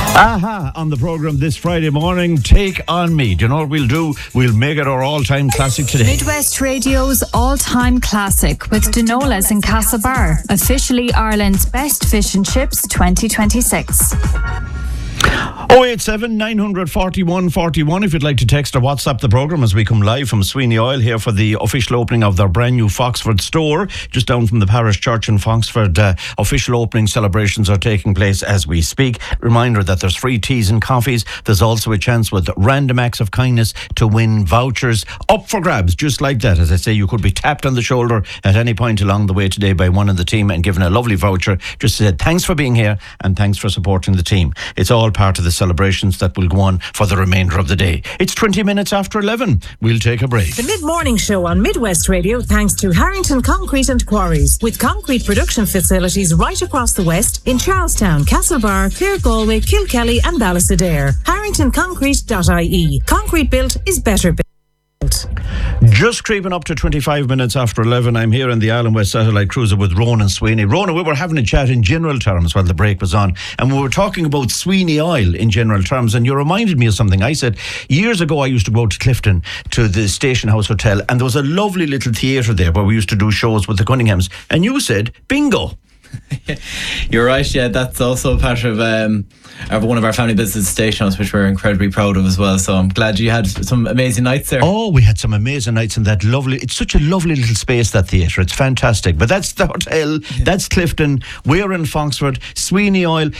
Aha, on the programme this Friday morning, Take On Me. Do you know what we'll do? We'll make it our all-time classic today. Midwest Radio's all-time classic with Denola's in Castlebar. Officially Ireland's best fish and chips 2026. 087 941 41 if you'd like to text or WhatsApp the programme as we come live from Sweeney Oil here for the official opening of their brand new Foxford store just down from the parish church in Foxford. Official opening celebrations are taking place as we speak. Reminder that there's free teas and coffees. There's also a chance with random acts of kindness to win vouchers up for grabs, just like that. As I say, you could be tapped on the shoulder at any point along the way today by one of the team and given a lovely voucher just to say thanks for being here and thanks for supporting the team. It's all part of the celebrations that will go on for the remainder of the day. It's 20 minutes after 11. We'll take a break. The mid-morning show on Midwest Radio thanks to Harrington Concrete and Quarries, with concrete production facilities right across the west in Charlestown, Castlebar, Clare, Galway, Kilkelly and Ballysadare. HarringtonConcrete.ie. Concrete built is better built. Just creeping up to 25 minutes after 11, I'm here in the Island West Satellite Cruiser with Ronan Sweeney. Ronan, we were having a chat in general terms while the break was on, and we were talking about Sweeney Oil in general terms, and you reminded me of something. I said, years ago I used to go to Clifton to the Station House Hotel, and there was a lovely little theatre there where we used to do shows with the Cunninghams, and you said, bingo. You're right, yeah, that's also part of one of our family business stations, which we're incredibly proud of as well. So I'm glad you had some amazing nights there. Oh, we had some amazing nights in that lovely, it's such a lovely little space, that theatre. It's fantastic. But that's the hotel, that's Clifton, we're in Foxford. Sweeney Oil,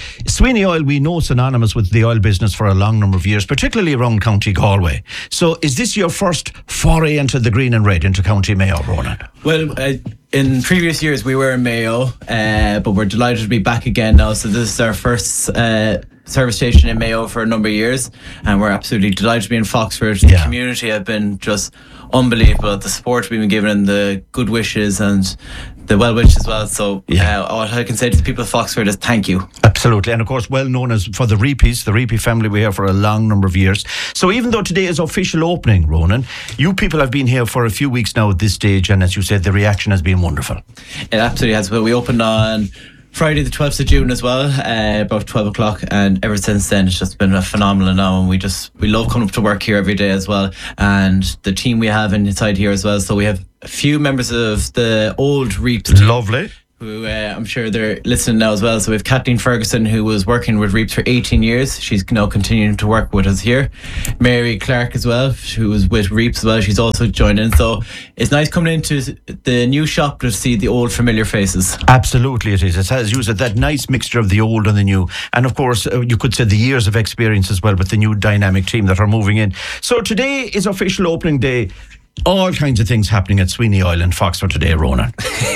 we know, synonymous with the oil business for a long number of years, particularly around County Galway. So is this your first foray into the green and red, into County Mayo, Ronan? Well, in previous years we were in Mayo, but we're delighted to be back again now. So this is our first service station in Mayo for a number of years, and we're absolutely delighted to be in Foxford. The community have been just unbelievable. The support we've been given and the good wishes and the well wishes as well. So all I can say to the people of Foxford is thank you. Absolutely. And of course, well known as for the Reepies, the Reepie family we're here for a long number of years. So even though today is official opening, Ronan, you people have been here for a few weeks now at this stage, and as you said, the reaction has been wonderful. It absolutely has. Well, we opened on Friday the 12th of June as well, about 12 o'clock, and ever since then it's just been a phenomenal now, and we love coming up to work here every day as well, and the team we have inside here as well. So we have a few members of the old Reeps team. Lovely. Who I'm sure they're listening now as well. So we have Kathleen Ferguson, who was working with Reeps for 18 years. She's now continuing to work with us here. Mary Clark as well, who was with Reeps as well. She's also joined in. So it's nice coming into the new shop to see the old familiar faces. Absolutely it is. It has used that nice mixture of the old and the new. And of course, you could say the years of experience as well with the new dynamic team that are moving in. So today is official opening day. All kinds of things happening at Sweeney Oil in Foxford today, Ronan.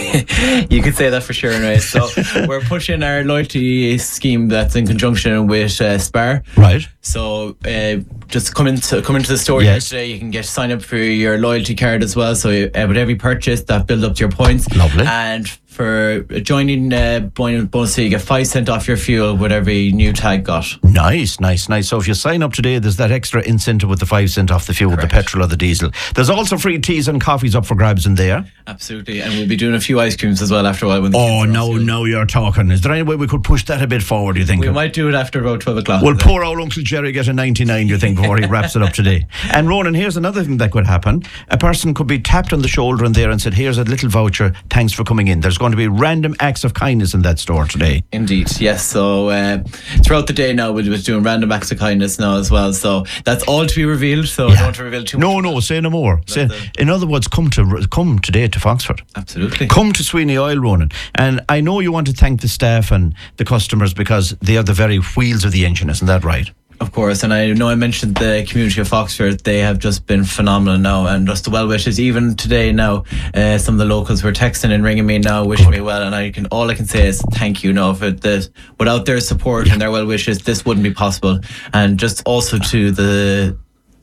You could say that for sure, right? So we're pushing our loyalty scheme that's in conjunction with Spar. Right. So just come into the store today. You can sign up for your loyalty card as well. So with every purchase, that build up to your points. Lovely. And for joining bonus, you get 5 cents off your fuel with every new tag got. Nice. So if you sign up today, there's that extra incentive with the 5 cent off the fuel, correct, the petrol or the diesel. There's also free teas and coffees up for grabs in there. Absolutely, and we'll be doing a few ice creams as well after a while. Now you're talking. Is there any way we could push that a bit forward, you think? We might do it after about 12 o'clock. Will poor old Uncle Jerry get a 99, you think, before he wraps it up today? And Ronan, here's another thing that could happen. A person could be tapped on the shoulder in there and said, here's a little voucher, thanks for coming in. There's going to be random acts of kindness in that store today. Indeed, yes. So throughout the day now we'll be doing random acts of kindness now as well. So that's all to be revealed, so I don't want to reveal too much. No, say no more. In other words, come today to Foxford. Absolutely. Come to Sweeney Oil, Ronan. And I know you want to thank the staff and the customers because they are the very wheels of the engine, isn't that right? Of course, and I know I mentioned the community of Foxford. They have just been phenomenal now, and just the well wishes. Even today now, some of the locals were texting and ringing me now, wishing me well, and all I can say is thank you. Now, for this, without their support and their well wishes, this wouldn't be possible. And just also to the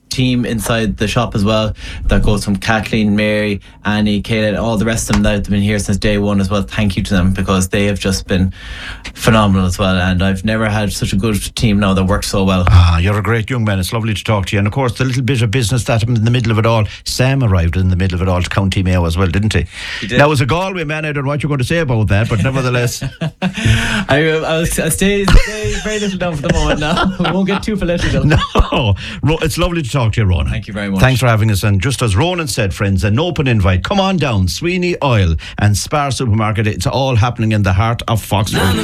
team inside the shop as well. That goes from Kathleen, Mary, Annie, Kayla, all the rest of them that have been here since day one as well. Thank you to them, because they have just been phenomenal as well. And I've never had such a good team now that works so well. You're a great young man. It's lovely to talk to you. And of course, the little bit of business that happened in the middle of it all, Sam arrived in the middle of it all to County Mayo as well, didn't he? He did. Now, as a Galway man, I don't know what you're going to say about that, but nevertheless. I'll stay very little down for the moment now. We won't get too political. No, it's lovely to talk to you, Ronan. Thank you very much. Thanks for having us. And just as Ronan said, friends, an open invite. Come on down, Sweeney Oil and Spar Supermarket. It's all happening in the heart of Foxford.